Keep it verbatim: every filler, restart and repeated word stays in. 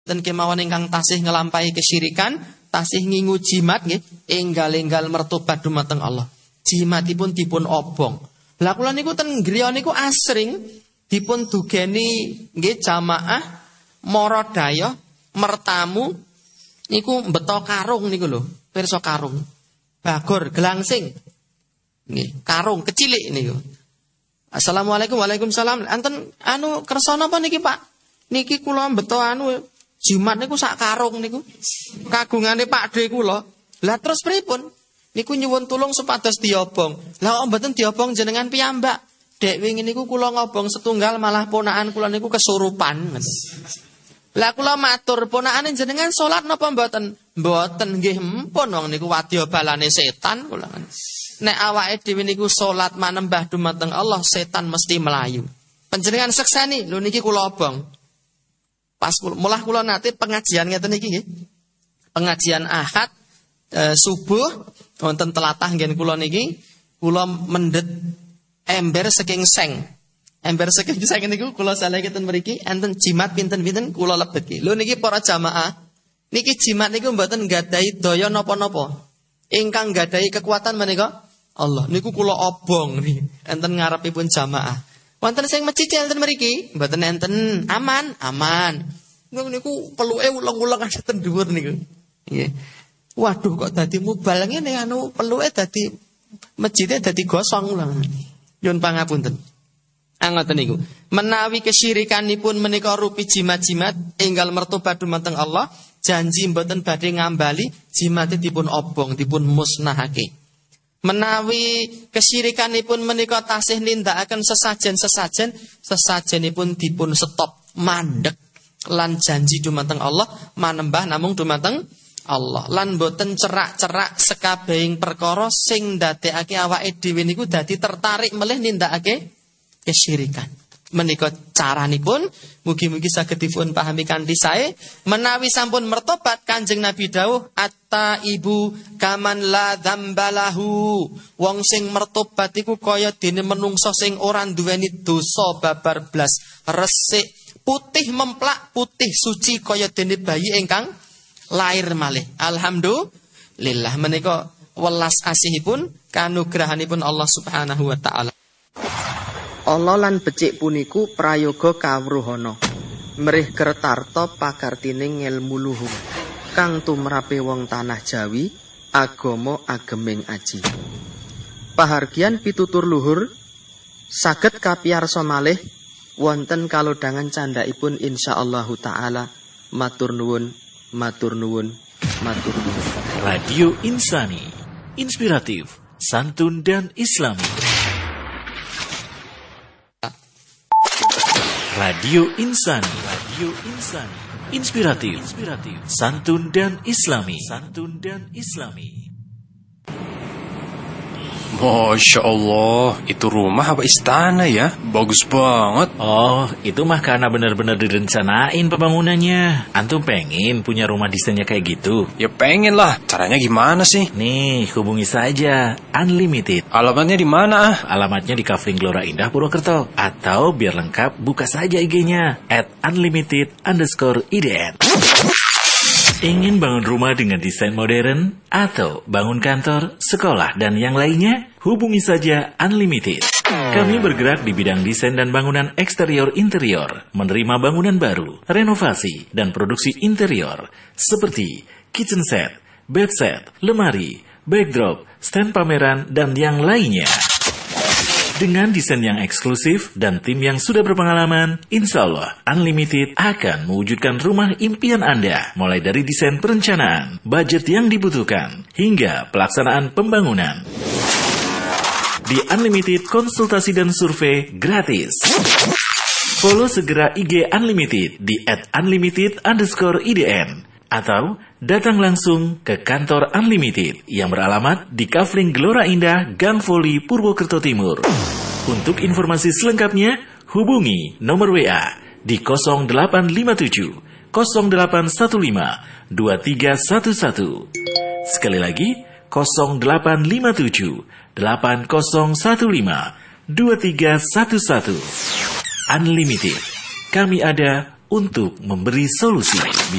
Dan kemawon ingkang tasih ngelampahi kesyirikan, tasih ngingu jimat nggih, enggal-enggal mertobat dumateng Allah. Jimatipun dipun obong. Lah kula niku ten griya niku asring dipun dugeni nggih jamaah mara daya mertamu niku beto karung niku lho, pirsa karung. Bagor gelangsing. Nggih, karung kecilik niku. Assalamualaikum, waalaikumsalam. Anten anu kersa napa niki, Pak? Niki kula beto anu jimat niku sak karung niku. Kagungane Pakde kula. Lah terus pripun? Niku nyuwun tulung supados diobong. Lah kok mboten diobong jenengan piyambak? Dek wingi niku kula ngobong setunggal malah ponakan kula niku kesurupan. Lah kula matur, ponakane jenengan salat napa mboten? Mboten nggih empun wong niku wadya balane setan kula. Nek awake dhewe niku salat manembah dumateng Allah, setan mesti melayu. Panjenengan sekseni, lho niki kula obong. Pas kula, mulah kula nate pengajian ngeten iki nggih. Pengajian Ahad e, subuh wonten tlatah nggen kula niki, kula mendhet ember saking seng. Ember saking seng niku kula salehken mriki enten jimat pinten-pinten kula lebetke. Lho niki para jamaah, niki jimat niku mboten nggadahi daya napa-napa. Ingkang nggadahi kekuatan menika Allah. Niku kula obong niki enten ngarepipun jamaah. Wonten sing masjid enten mriki, mboten enten aman, aman. Niku peluke uleng-uleng enten dhuwur niku. Nggih. Waduh kok dadi mubal ngene anu peluke dadi masjide dadi gosong ulang. Nyun pangapunten. Angoten niku. Menawi kesyirikanipun menika rupi jimat-jimat enggal mertobat dumateng Allah, janji mboten badhe ngambali, jimate dipun obong, dipun musnahake. Menawi kesyirikanipun menika tasih nindakaken sesajen-sesajen, sesajenipun dipun stop mandek lan janji dumateng Allah manembah namung dumateng Allah. Lan boten cerak-cerak sekabehing perkara sing ndadekake awake dhewe niku dadi tertarik melih nindakake kesyirikan. Menika caranipun, mugi-mugi saged dipun pahami kanthi sae. Menawi sampun mertobat, Kanjeng Nabi dawuh, atta ibu kaman la dzambalahu. Wong sing mertobat iku kaya dene menungso sing ora duweni dosa babar blas, resik, putih memplak, putih suci kaya dene bayi ingkang lair malih. Alhamdulillah, menika welas asihipun kanugrahanipun Allah Subhanahu wa taala. Allah lan becik puniku prayoga kawruhana. Mrih kertarta pakartining ngelmu luhung. Kang tumrape wong tanah Jawi, agama ageming aji. Pahargyan pitutur luhur saged kapiyarsa malih wonten kalodhangan candhaipun insyaallahu taala. Matur nuwun, matur nuwun, matur nuwun. Radio Insani, inspiratif, santun dan islami. Radio Insani, Radio Insani, inspiratif, inspiratif, santun dan islami, santun dan islami. Masya Allah, itu rumah apa istana ya? Bagus banget. Oh, itu mah karena benar-benar direncanain pembangunannya. Antum pengen punya rumah desainnya kayak gitu? Ya pengen lah, caranya gimana sih? Nih, hubungi saja Unlimited. Alamatnya di mana ah? Alamatnya di Kafling Gelora Indah, Purwokerto. Atau biar lengkap, buka saja I G-nya at unlimited underscore idn. Ingin bangun rumah dengan desain modern atau bangun kantor, sekolah, dan yang lainnya? Hubungi saja Unlimited. Kami bergerak di bidang desain dan bangunan eksterior-interior, menerima bangunan baru, renovasi, dan produksi interior seperti kitchen set, bed set, lemari, backdrop, stand pameran, dan yang lainnya. Dengan desain yang eksklusif dan tim yang sudah berpengalaman, insya Allah Unlimited akan mewujudkan rumah impian Anda. Mulai dari desain perencanaan, budget yang dibutuhkan, hingga pelaksanaan pembangunan. Di Unlimited, konsultasi dan survei gratis. Follow segera I G Unlimited di at unlimited underscore idn. Atau datang langsung ke kantor Unlimited yang beralamat di Kafling Gelora Indah, Gang Voli, Purwokerto Timur. Untuk informasi selengkapnya, hubungi nomor W A di nol delapan lima tujuh nol delapan satu lima dua tiga satu satu. Sekali lagi, nol delapan lima tujuh delapan nol satu lima dua tiga satu satu. Unlimited, kami ada untuk memberi solusi.